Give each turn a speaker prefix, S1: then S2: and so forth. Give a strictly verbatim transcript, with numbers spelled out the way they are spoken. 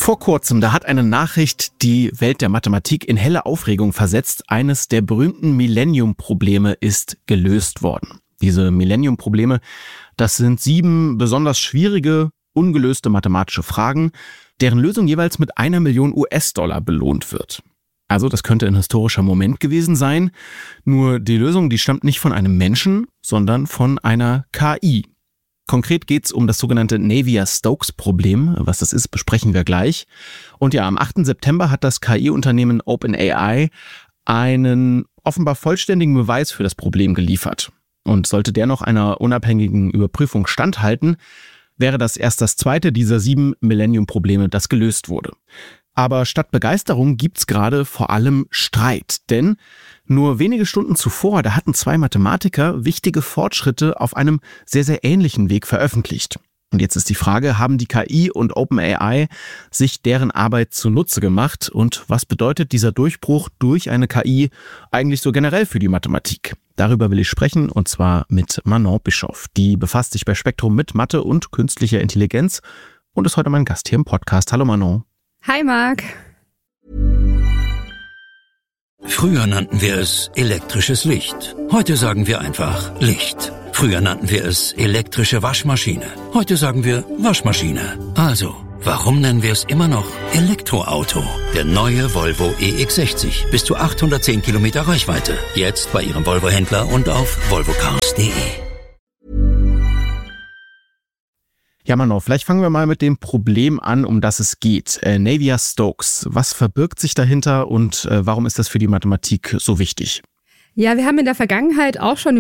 S1: Vor kurzem, da hat eine Nachricht die Welt der Mathematik in helle Aufregung versetzt. Eines der berühmten Millennium-Probleme ist gelöst worden. Diese Millennium-Probleme, das sind sieben besonders schwierige, ungelöste mathematische Fragen, deren Lösung jeweils mit einer Million U S-Dollar belohnt wird. Also das könnte ein historischer Moment gewesen sein. Nur die Lösung, die stammt nicht von einem Menschen, sondern von einer K I. Konkret geht's um das sogenannte Navier-Stokes-Problem. Was das ist, besprechen wir gleich. Und ja, am achten September hat das K I-Unternehmen OpenAI einen offenbar vollständigen Beweis für das Problem geliefert. Und sollte der noch einer unabhängigen Überprüfung standhalten, wäre das erst das zweite dieser sieben Millennium-Probleme, das gelöst wurde. Aber statt Begeisterung gibt's gerade vor allem Streit. Denn nur wenige Stunden zuvor, da hatten zwei Mathematiker wichtige Fortschritte auf einem sehr, sehr ähnlichen Weg veröffentlicht. Und jetzt ist die Frage, haben die K I und OpenAI sich deren Arbeit zunutze gemacht? Und was bedeutet dieser Durchbruch durch eine K I eigentlich so generell für die Mathematik? Darüber will ich sprechen, und zwar mit Manon Bischoff. Die befasst sich bei Spektrum mit Mathe und künstlicher Intelligenz und ist heute mein Gast hier im Podcast. Hallo Manon.
S2: Hi Marc.
S3: Früher nannten wir es elektrisches Licht. Heute sagen wir einfach Licht. Früher nannten wir es elektrische Waschmaschine. Heute sagen wir Waschmaschine. Also, warum nennen wir es immer noch Elektroauto? Der neue Volvo E X sechzig. Bis zu achthundertzehn Kilometer Reichweite. Jetzt bei Ihrem Volvo-Händler und auf volvo cars punkt de.
S1: Ja, Manon, vielleicht fangen wir mal mit dem Problem an, um das es geht. Äh, Navier-Stokes. Was verbirgt sich dahinter und äh, warum ist das für die Mathematik so wichtig?
S2: Ja, wir haben in der Vergangenheit auch schon